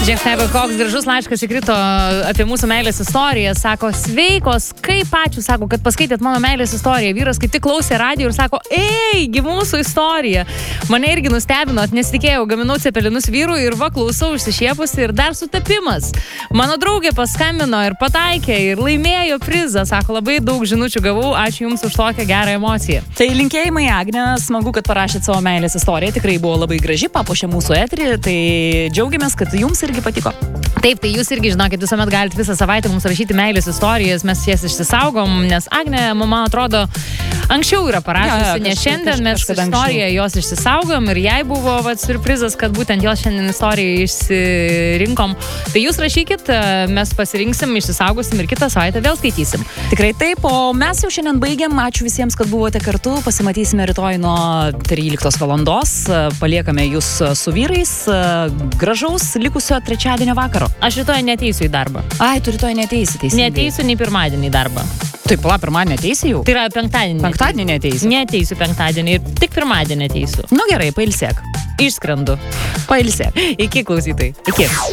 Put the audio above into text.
Žiūrėk, koks gražus laiškas įkrito apie mūsų meilės istoriją. Sako, sveikos, kaip ačiū, sako, kad paskaitėt mano meilės istoriją. Vyras kaip tik klausė radijo ir sako, eigi mūsų istorija. Mane irgi nustebinot, nesitikėjau, gaminau cepelinus vyrui ir va klausau išsišiepusi ir dar sutapimas. Mano draugė paskambino ir pataikė ir laimėjo prizą. Sako, labai daug žinučių gavau, ačiū Jums už tokią gerą emociją. Tai linkėjimai, Agne, smagu, kad parašėt savo meilės istoriją. Tikrai buvo labai graži, papuošė mūsų eterį, tai džiaugiamės, kad Jums irgi patiko. Taip, tai jūs irgi žinokit, visuomet galite visą savaitę mums rašyti meilės istorijas, mes jas išsisaugom, nes Agnė, man atrodo, anksčiau yra parašiusi, ne šiandien mes istoriją jos išsisaugom ir jai buvo siurprizas, kad būtent jos šiandien istoriją išsirinkom. Tai jūs rašykit, mes pasirinksim, išsisaugosim ir kitą savaitę vėl skaitysim. Tikrai taip, o mes jau šiandien baigiam. Ačiū visiems, kad buvote kartu. Pasimatysime rytoj nuo 13 valandos. Paliekame jūs su vyrais. Gražaus likusio trečiadienio vakaro. Aš rytoj neteisiu į darbą. Ai, tu rytoj neteisi, teisingai. Neteisiu nei pirmadienį į darbą. Taip, pala, pirmadienį neteisi jau? Tai yra penktadienį. Penktadienį neteisi? Neteisiu penktadienį ir tik pirmadienį neteisiu. Nu gerai, pailsėk. Išskrendu. Pailsėk. Iki klausytojai. Iki.